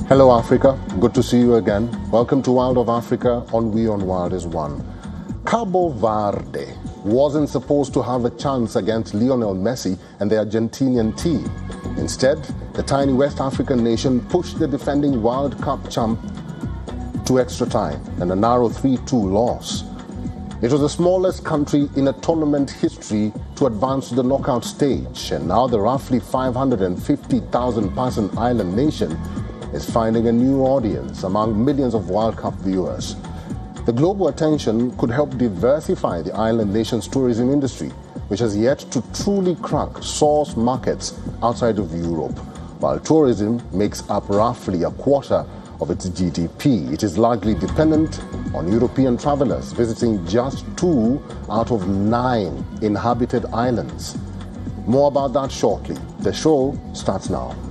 Hello Africa, good to see you again. Welcome to Wild of Africa on We on Wild is One. Cabo Verde wasn't supposed to have a chance against Lionel Messi and the Argentinian team. Instead, the tiny West African nation pushed the defending World Cup champ to extra time and a narrow 3-2 loss. It was the smallest country in a tournament history to advance to the knockout stage, and now the roughly 550,000 person island nation is finding a new audience among millions of World Cup viewers. The global attention could help diversify the island nation's tourism industry, which has yet to truly crack source markets outside of Europe. While tourism makes up roughly a quarter of its GDP, it is largely dependent on European travelers visiting just 2 out of 9 inhabited islands. More about that shortly. The show starts now.